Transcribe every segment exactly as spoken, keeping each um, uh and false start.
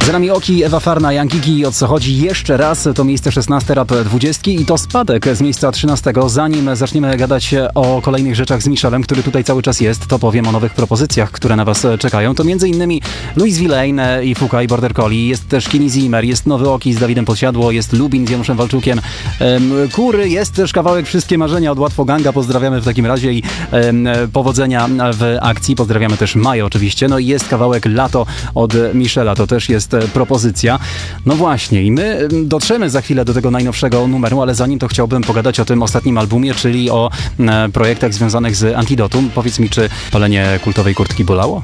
Za nami Oki, Ewa Farna, Young Kiki. O co chodzi? Jeszcze raz to miejsce szesnaste Rap dwudziestki i to spadek z miejsca trzynastego. Zanim zaczniemy gadać o kolejnych rzeczach z Michelem, który tutaj cały czas jest, to powiem o nowych propozycjach, które na was czekają. To między innymi Louis Villain i Fuka i Border Collie. Jest też Kenny Zimmer, jest Nowy Oki z Dawidem Podsiadło, jest Lubin z Januszem Walczukiem. Kury, jest też kawałek Wszystkie Marzenia od Łatwo Ganga. Pozdrawiamy w takim razie i um, powodzenia w akcji. Pozdrawiamy też Maję oczywiście. No i jest kawałek Lato od Michela. To też jest propozycja. No właśnie i my dotrzemy za chwilę do tego najnowszego numeru, ale zanim to chciałbym pogadać o tym ostatnim albumie, czyli o e, projektach związanych z Antidotum. Powiedz mi, czy palenie kultowej kurtki bolało?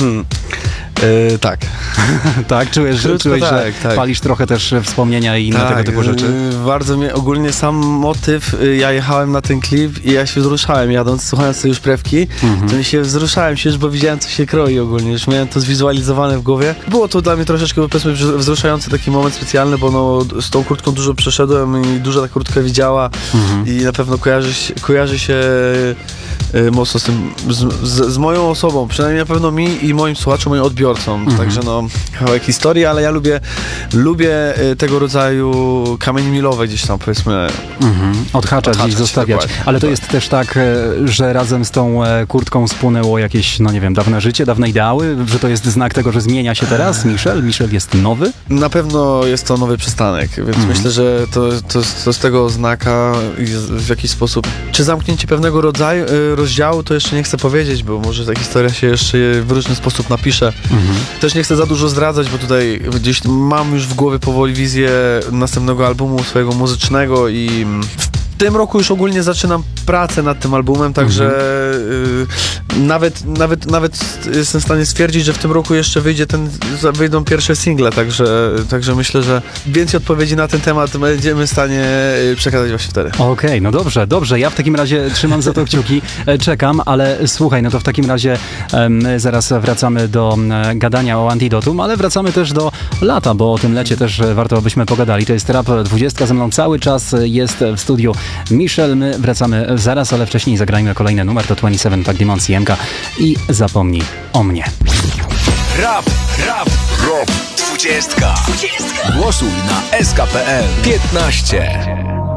Yy, tak. Tak? Czujesz, Krótko, czułeś, tak, że tak. palisz trochę też wspomnienia i inne tak, tego typu rzeczy? Yy, bardzo mnie, ogólnie sam motyw, yy, ja jechałem na ten klip i ja się wzruszałem jadąc, słuchając sobie już prewki, mhm. to mi się wzruszałem się już, bo widziałem, co się kroi ogólnie, już miałem to zwizualizowane w głowie. Było to dla mnie troszeczkę, powiedzmy, wzruszający taki moment specjalny, bo no, z tą kurtką dużo przeszedłem i dużo ta kurtka widziała mhm. i na pewno kojarzy, kojarzy się yy, mocno z tym, z, z, z moją osobą, przynajmniej na pewno mi i moim słuchaczom, moim odbiorcom. Mhm. Także no, kawałek historii, ale ja lubię, lubię tego rodzaju kamienie milowe gdzieś tam, powiedzmy. Mhm. Odhaczać, gdzieś zostawiać. Dokładnie. Ale to jest też tak, że razem z tą kurtką spłynęło jakieś, no nie wiem, dawne życie, dawne ideały, że to jest znak tego, że zmienia się teraz Michel? Michel jest nowy? Na pewno jest to nowy przystanek, więc mhm. myślę, że to, to, to z tego znaka w jakiś sposób, czy zamknięcie pewnego rodzaju, rozdziału, to jeszcze nie chcę powiedzieć, bo może ta historia się jeszcze w różny sposób napisze. Mhm. Też nie chcę za dużo zdradzać, bo tutaj gdzieś mam już w głowie powoli wizję następnego albumu swojego muzycznego i w tym roku już ogólnie zaczynam pracę nad tym albumem, także mm-hmm. y, nawet, nawet, nawet jestem w stanie stwierdzić, że w tym roku jeszcze wyjdzie ten, wyjdą pierwsze single, także, także myślę, że więcej odpowiedzi na ten temat będziemy w stanie przekazać właśnie wtedy. Okej, okay, no dobrze, dobrze, ja w takim razie trzymam za to kciuki, czekam, ale słuchaj, no to w takim razie my zaraz wracamy do gadania o Antidotum, ale wracamy też do lata, bo o tym lecie też warto byśmy pogadali. To jest Rap dwudziestka, ze mną cały czas jest w studiu Michel, my wracamy zaraz, ale wcześniej zagrajmy kolejny numer, to dwadzieścia siedem Tak Demon C M K i Zapomnij o mnie. Rap, rap, rap, dwudziestka. Głosuj na S K P L piętnaście.